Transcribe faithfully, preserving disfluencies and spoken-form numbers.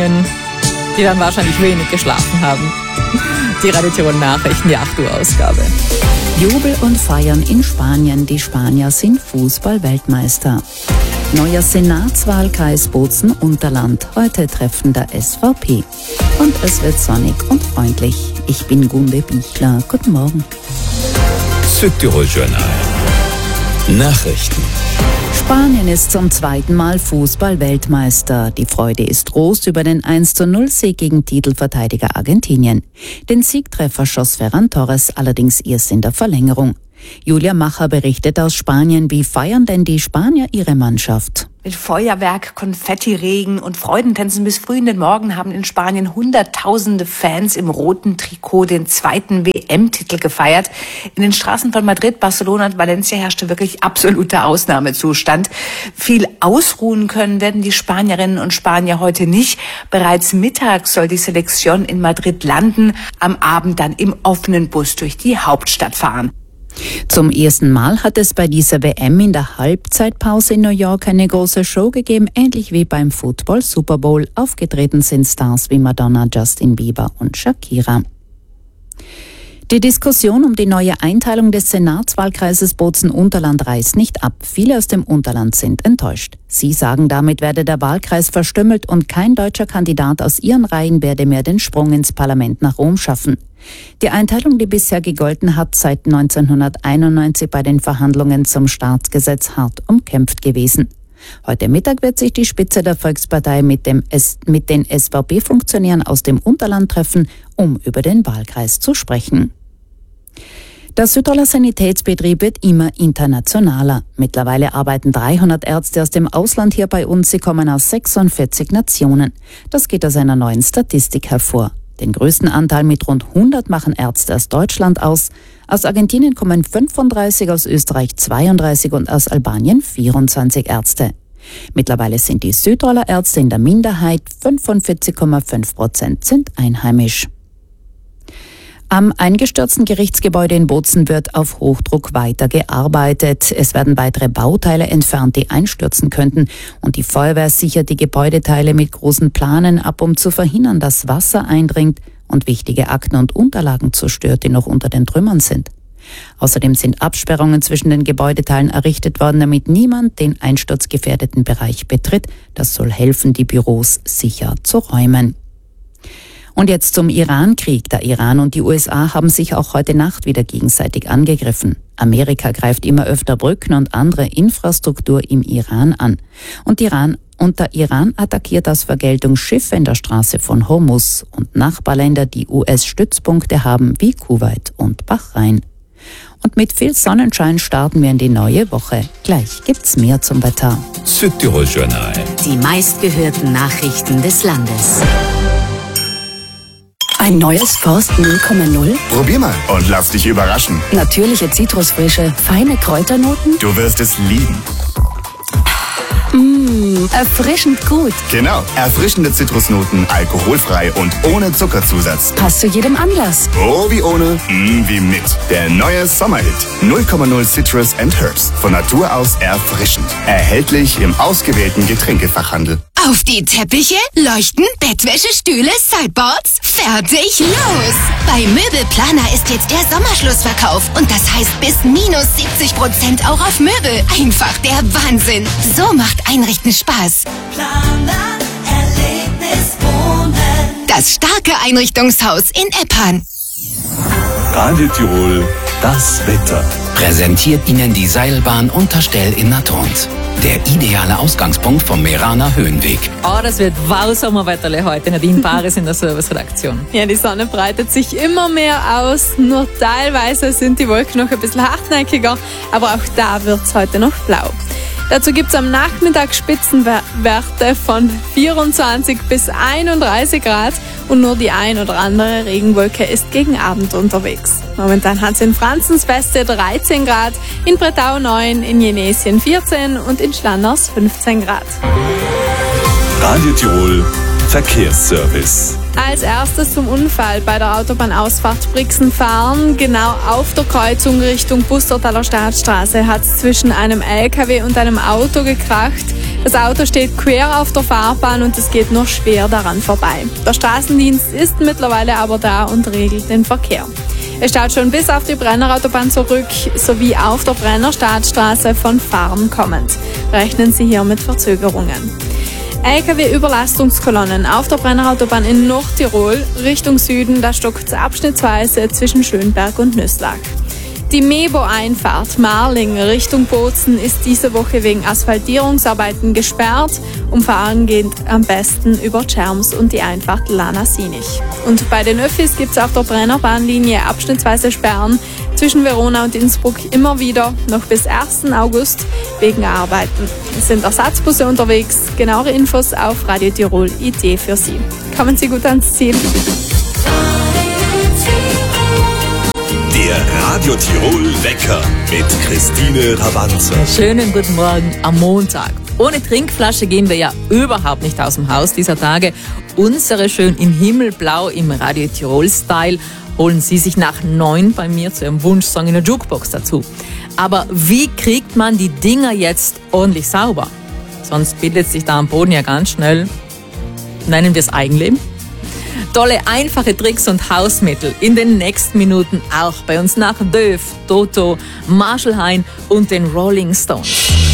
die dann wahrscheinlich wenig geschlafen haben. Die Radio Tirol Nachrichten, die acht Uhr Ausgabe. Jubel und Feiern in Spanien. Die Spanier sind Fußball-Weltmeister. Neuer Senatswahlkreis Bozen-Unterland. Heute Treffen der S V P. Und es wird sonnig und freundlich. Ich bin Gunde Bichler. Guten Morgen. Südtirol Journal. Nachrichten. Spanien ist zum zweiten Mal Fußball-Weltmeister. Die Freude ist groß über den eins zu null Sieg gegen Titelverteidiger Argentinien. Den Siegtreffer schoss Ferran Torres allerdings erst in der Verlängerung. Julia Macher berichtet aus Spanien. Wie feiern denn die Spanier ihre Mannschaft? Mit Feuerwerk, Konfettiregen und Freudentänzen bis früh in den Morgen haben in Spanien hunderttausende Fans im roten Trikot den zweiten W M-Titel gefeiert. In den Straßen von Madrid, Barcelona und Valencia herrschte wirklich absoluter Ausnahmezustand. Viel ausruhen können werden die Spanierinnen und Spanier heute nicht. Bereits mittags soll die Selección in Madrid landen, am Abend dann im offenen Bus durch die Hauptstadt fahren. Zum ersten Mal hat es bei dieser W M in der Halbzeitpause in New York eine große Show gegeben, ähnlich wie beim Football Super Bowl. Aufgetreten sind Stars wie Madonna, Justin Bieber und Shakira. Die Diskussion um die neue Einteilung des Senatswahlkreises Bozen-Unterland reißt nicht ab. Viele aus dem Unterland sind enttäuscht. Sie sagen, damit werde der Wahlkreis verstümmelt und kein deutscher Kandidat aus ihren Reihen werde mehr den Sprung ins Parlament nach Rom schaffen. Die Einteilung, die bisher gegolten hat, seit neunzehnhunderteinundneunzig bei den Verhandlungen zum Staatsgesetz hart umkämpft gewesen. Heute Mittag wird sich die Spitze der Volkspartei mit, dem S- mit den S V P-Funktionären aus dem Unterland treffen, um über den Wahlkreis zu sprechen. Der Südtiroler Sanitätsbetrieb wird immer internationaler. Mittlerweile arbeiten dreihundert Ärzte aus dem Ausland hier bei uns. Sie kommen aus sechsundvierzig Nationen. Das geht aus einer neuen Statistik hervor. Den größten Anteil mit rund hundert machen Ärzte aus Deutschland aus. Aus Argentinien kommen fünfunddreißig, aus Österreich zweiunddreißig und aus Albanien vierundzwanzig Ärzte. Mittlerweile sind die Südtiroler Ärzte in der Minderheit. fünfundvierzig Komma fünf Prozent sind einheimisch. Am eingestürzten Gerichtsgebäude in Bozen wird auf Hochdruck weitergearbeitet. Es werden weitere Bauteile entfernt, die einstürzen könnten. Und die Feuerwehr sichert die Gebäudeteile mit großen Planen ab, um zu verhindern, dass Wasser eindringt und wichtige Akten und Unterlagen zerstört, die noch unter den Trümmern sind. Außerdem sind Absperrungen zwischen den Gebäudeteilen errichtet worden, damit niemand den einsturzgefährdeten Bereich betritt. Das soll helfen, die Büros sicher zu räumen. Und jetzt zum Iran-Krieg. Der Iran und die U S A haben sich auch heute Nacht wieder gegenseitig angegriffen. Amerika greift immer öfter Brücken und andere Infrastruktur im Iran an. Und, Iran, und der Iran attackiert aus Vergeltung Schiffe in der Straße von Hormuz und Nachbarländer, die U S-Stützpunkte haben, wie Kuwait und Bahrain. Und mit viel Sonnenschein starten wir in die neue Woche. Gleich gibt's mehr zum Wetter. Südtirol Journal. Die meistgehörten Nachrichten des Landes. Ein neues Forst null Komma null? Probier mal und lass dich überraschen. Natürliche Zitrusfrische, feine Kräuternoten? Du wirst es lieben. Mmh, erfrischend gut. Genau, erfrischende Zitrusnoten, alkoholfrei und ohne Zuckerzusatz. Passt zu jedem Anlass. Oh wie ohne, mm wie mit. Der neue Sommerhit. null Komma null Citrus and Herbs. Von Natur aus erfrischend. Erhältlich im ausgewählten Getränkefachhandel. Auf die Teppiche, Leuchten, Bettwäsche, Stühle, Sideboards. Fertig, los! Bei Möbelplaner ist jetzt der Sommerschlussverkauf. Und das heißt bis minus siebzig Prozent auch auf Möbel. Einfach der Wahnsinn. So macht Einrichten Spaß. Planer, Erlebnis, Wohnen. Das starke Einrichtungshaus in Eppan. Radio Tirol, das Wetter. Präsentiert Ihnen die Seilbahn Unterstell in Natrons. Der ideale Ausgangspunkt vom Meraner Höhenweg. Oh, das wird wow Sommerwetterle heute. Nadine Paris in der Serviceredaktion. Ja, die Sonne breitet sich immer mehr aus. Nur teilweise sind die Wolken noch ein bisschen hartnäckiger, aber auch da wird es heute noch blau. Dazu gibt es am Nachmittag Spitzenwerte von vierundzwanzig bis einunddreißig Grad und nur die ein oder andere Regenwolke ist gegen Abend unterwegs. Momentan hat es in Franzensbeste dreizehn Grad, in Bretau neun, in Jenesien vierzehn und in Schlanners fünfzehn Grad. Radio Tirol Verkehrsservice. Als erstes zum Unfall bei der Autobahnausfahrt Brixen-Fahren. Genau auf der Kreuzung Richtung Pustertaler Staatsstraße hat es zwischen einem L K W und einem Auto gekracht. Das Auto steht quer auf der Fahrbahn und es geht nur schwer daran vorbei. Der Straßendienst ist mittlerweile aber da und regelt den Verkehr. Es staut schon bis auf die Brennerautobahn zurück, sowie auf der Brenner Staatsstraße von Farn kommend. Rechnen Sie hier mit Verzögerungen. L K W-Überlastungskolonnen auf der Brennerautobahn in Nordtirol Richtung Süden, da stockt es abschnittsweise zwischen Schönberg und Nüsslach. Die Mebo-Einfahrt Marling Richtung Bozen ist diese Woche wegen Asphaltierungsarbeiten gesperrt. Umfahren geht am besten über Tscherms und die Einfahrt Lana-Sinich. Und bei den Öffis gibt es auf der Brennerbahnlinie abschnittsweise Sperren zwischen Verona und Innsbruck immer wieder, noch bis ersten August wegen Arbeiten. Es sind Ersatzbusse unterwegs. Genauere Infos auf Radio Tirol punkt I T für Sie. Kommen Sie gut ans Ziel. Der Radio Tirol Wecker mit Christine Rabanza. Schönen guten Morgen am Montag. Ohne Trinkflasche gehen wir ja überhaupt nicht aus dem Haus dieser Tage. Unsere schön in Himmelblau im Radio Tirol-Style holen Sie sich nach neun bei mir zu Ihrem Wunschsong in der Jukebox dazu. Aber wie kriegt man die Dinger jetzt ordentlich sauber? Sonst bildet sich da am Boden ja ganz schnell, nennen wir es Eigenleben. Tolle, einfache Tricks und Hausmittel in den nächsten Minuten auch bei uns nach Döv, Toto, Marshall Hein und den Rolling Stones.